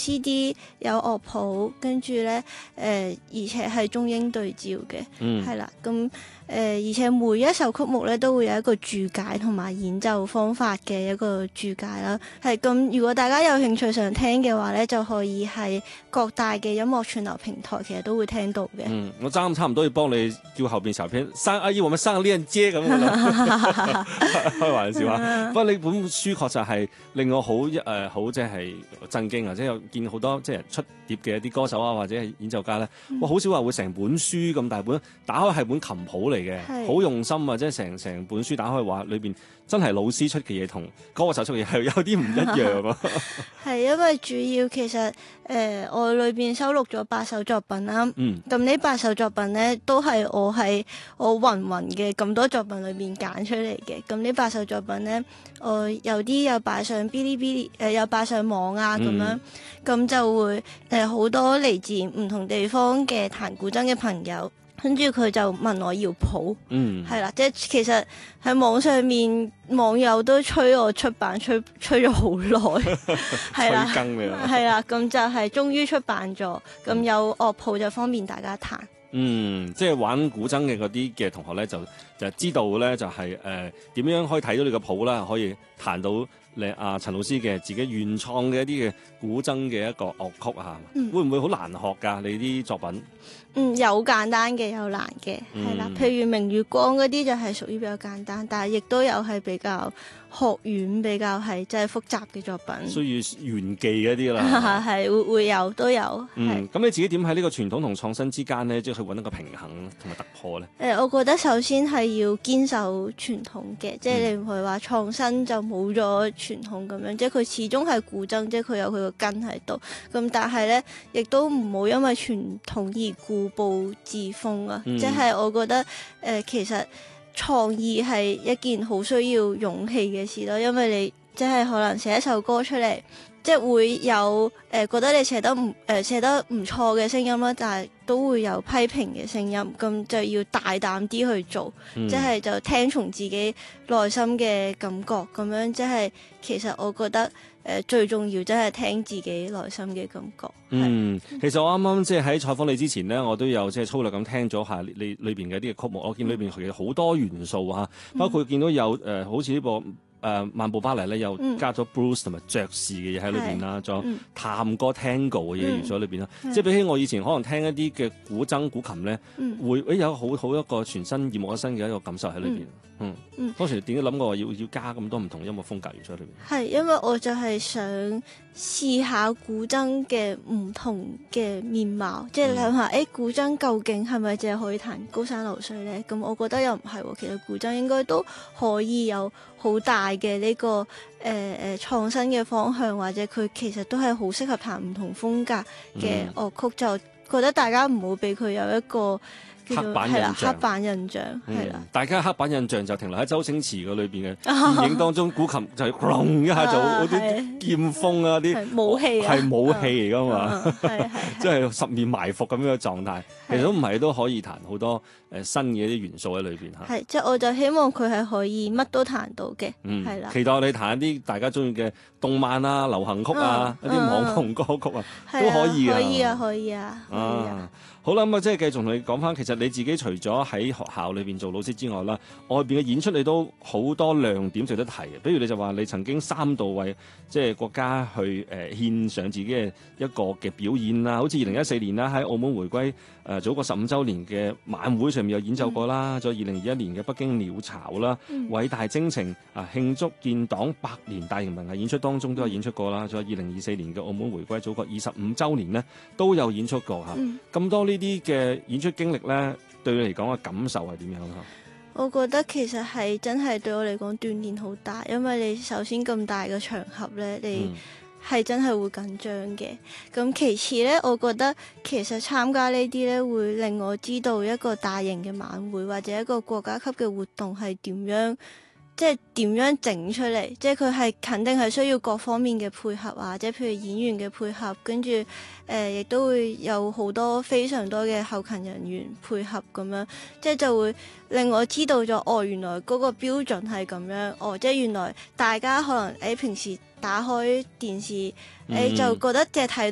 CD 有樂譜，跟住咧而且係中英對照嘅，係啦，咁。而且每一首曲目咧都會有一個注解同埋演奏方法嘅一個注解啦，係咁。如果大家有興趣想聽嘅話咧，就可以喺各大嘅音樂串流平台其實都會聽到嘅。 我差唔多要幫你叫後邊時候片阿姨，我咪生鏈接咁樣開玩笑啊！不過你本書確實係令我好即係震驚啊！即係有見好多即係出碟嘅一啲歌手啊，或者係演奏家咧，我好少話會成本書咁大本，打開係本琴譜嚟嘅，好用心啊！即係成本書打開話裏邊真係老師出嘅嘢同歌手出嘅嘢係有啲唔一樣啊！ 係因為主要其實我裏邊收錄咗8首作品啦，咁呢8首作品咧都係我芸嘅咁多作品裏邊揀出嚟嘅。咁呢8首作品咧，我有啲有擺上 Bilibili， 有擺上網啊咁樣，咁就會好多嚟自唔同地方嘅彈古箏嘅朋友。跟住佢就問我要譜，係啦，即係其實喺網上面網友都催我出版，催咗好耐，係啦，係啦，咁就係終於出版咗，咁有樂譜就方便大家彈。 即係玩古箏嘅嗰啲嘅同學咧，就知道咧就係點樣可以睇到你個譜啦，可以彈到你陳老師嘅自己原創嘅一啲嘅古箏嘅一個樂曲啊，會唔會好難學㗎？你啲作品？ 有簡單嘅，有難嘅，係啦。譬如明月光嗰啲就係屬於比較簡單，但係亦都有係比較學院比較係即係複雜嘅作品， 需要炫技嗰啲啦。 係會有都有。 咁你自己點喺呢個傳統同創新之間咧，即係去揾一個平衡同埋突破咧？ 我覺得首先係要堅守傳統嘅，即係你唔係話創新就冇咗傳統咁樣，即係佢始終係古箏，即係佢有佢個根喺度。咁但係咧，亦都唔好因為傳統而固步自封啊！即係我覺得其實創意係一件好需要勇氣嘅事咯，因為你即係可能寫一首歌出嚟，即係會有覺得你寫得唔錯嘅聲音啦，但係都會有批評嘅聲音，咁就要大膽啲去做，即係就聽從自己內心嘅感覺咁樣，即係其實我覺得最重要真係聽自己內心嘅感覺。 其實我啱啱即係喺採訪你之前呢，我都有即係粗略咁聽咗下你裏邊嘅啲嘅曲目，我見裏邊其實好多元素啊，包括見到有好似呢部漫步巴黎咧，又加咗 blues 同埋爵士嘅嘢喺裏邊啦，仲有探歌 tango 嘅嘢元素喺裏邊啦。即係比起我以前可能聽一啲嘅古箏古琴咧，會有好一個全新耳目一新嘅一個感受喺裏邊。當時點解諗過要加咁多唔同音樂風格元素喺裏邊？係因為我就係想試下古箏嘅唔同嘅面貌，即係諗下古箏究竟係咪淨係可以彈高山流水咧？咁我覺得又唔係喎，其實古箏應該都可以有好大嘅呢個創新嘅方向，或者佢其實都係好適合彈唔同風格嘅樂曲，就覺得大家唔好俾佢有一個黑板印象係啦，大家黑板印象就停留喺周星馳嗰裏邊嘅電影當中，古琴就係轟一下就嗰啲劍鋒啊，啲武器係武器嚟噶嘛，即係十面埋伏咁樣嘅狀態。其實都唔係，都可以彈好多新嘅啲元素喺裏邊嚇。係，即係我就希望佢係可以乜都彈到嘅，係啦。期待你彈一啲大家中意嘅動漫啊、流行曲啊、一啲網紅歌曲啊，都可以嘅。可以啊，可以啊。好啦，咁啊，即係繼續同你講翻，其實你自己除咗喺學校裏邊做老師之外啦，外邊嘅演出你都好多亮點值得提嘅。比如你就話你曾經3度為即係國家去獻上自己嘅一個嘅表演啦，好似2014年啦喺澳門回歸祖國15週年嘅晚會上面有演奏過啦，仲有2021年嘅北京鳥巢啦，偉大征程慶祝建黨100年大型文藝演出當中都有演出過啦，仲有2024年嘅澳門回歸祖國25週年呢都有演出過嚇。咁多呢啲嘅演出經歷咧，對你嚟講嘅感受係點樣啊？我覺得其實係真係對我嚟講鍛鍊好大，因為你首先咁大嘅場合咧，你係真係會緊張嘅。咁其次咧，我覺得其實參加呢啲咧會令我知道一個大型嘅晚會或者一個國家級嘅活動係點樣。即係點樣整出嚟？即係佢係肯定係需要各方面嘅配合啊！即係譬如演員嘅配合，跟住亦都會有好多非常多嘅後勤人員配合咁樣，即係就會令我知道咗原來嗰個標準係咁樣，即係原來大家可能平時打開電視就覺得即係睇